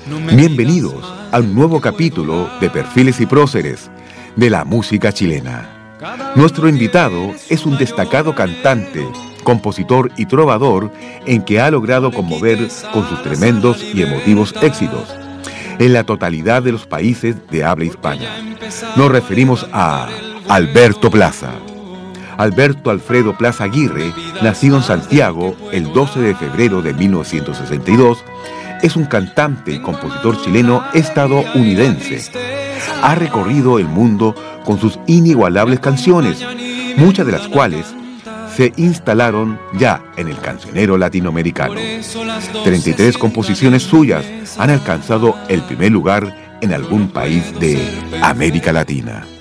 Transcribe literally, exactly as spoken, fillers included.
Bienvenidos a un nuevo capítulo de Perfiles y Próceres de la música chilena. Nuestro invitado es un destacado cantante, compositor y trovador en que ha logrado conmover con sus tremendos y emotivos éxitos en la totalidad de los países de habla hispana. Nos referimos a Alberto Plaza. Alberto Alfredo Plaza Aguirre, nacido en Santiago el doce de febrero de mil novecientos sesenta y dos, es un cantante y compositor chileno estadounidense. Ha recorrido el mundo con sus inigualables canciones, muchas de las cuales se instalaron ya en el cancionero latinoamericano. treinta y tres composiciones suyas han alcanzado el primer lugar en algún país de América Latina.